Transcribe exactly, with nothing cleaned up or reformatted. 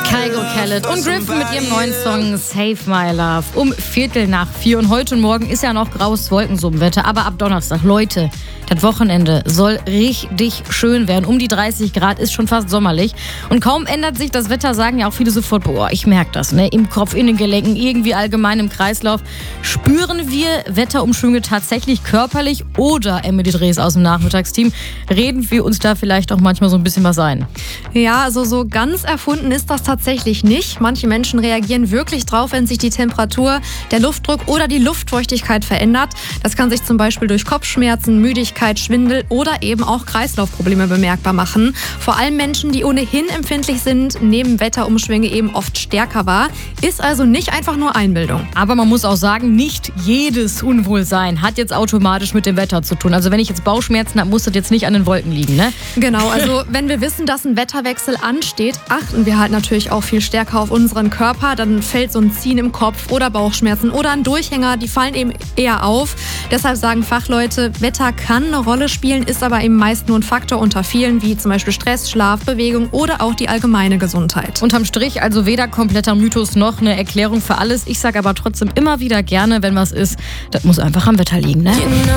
Kygo Khaled und Griffin mit ihrem neuen Song Save My Love um Viertel nach vier. Und heute und morgen ist ja noch graues Wolkensummenwetter, aber ab Donnerstag, Leute, das Wochenende soll richtig schön werden. Um die dreißig Grad, ist schon fast sommerlich. Und kaum ändert sich das Wetter, sagen ja auch viele sofort, boah, ich merke das, ne? Im Kopf, in den Gelenken, irgendwie allgemein im Kreislauf. Spüren wir Wetterumschwünge tatsächlich körperlich oder, Emily Drees aus dem Nachmittagsteam, reden wir uns da vielleicht auch manchmal so ein bisschen was ein? Ja, also so ganz erfunden ist das tatsächlich nicht. Manche Menschen reagieren wirklich drauf, wenn sich die Temperatur, der Luftdruck oder die Luftfeuchtigkeit verändert. Das kann sich zum Beispiel durch Kopfschmerzen, Müdigkeit, Schwindel oder eben auch Kreislaufprobleme bemerkbar machen. Vor allem Menschen, die ohnehin empfindlich sind, nehmen Wetterumschwünge eben oft stärker wahr. Ist also nicht einfach nur Einbildung. Aber man muss auch sagen, nicht jedes Unwohlsein hat jetzt automatisch mit dem Wetter zu tun. Also wenn ich jetzt Bauchschmerzen habe, muss das jetzt nicht an den Wolken liegen, ne? Genau, also wenn wir wissen, dass ein Wetterwechsel ansteht, achten wir halt natürlich auch viel stärker auf unseren Körper. Dann fällt so ein Ziehen im Kopf oder Bauchschmerzen oder ein Durchhänger, die fallen eben eher auf. Deshalb sagen Fachleute, Wetter kann eine Rolle spielen, ist aber eben meist nur ein Faktor unter vielen, wie zum Beispiel Stress, Schlaf, Bewegung oder auch die allgemeine Gesundheit. Unterm Strich also weder kompletter Mythos noch eine Erklärung für alles. Ich sage aber trotzdem immer wieder gerne, wenn was ist, das muss einfach am Wetter liegen, ne?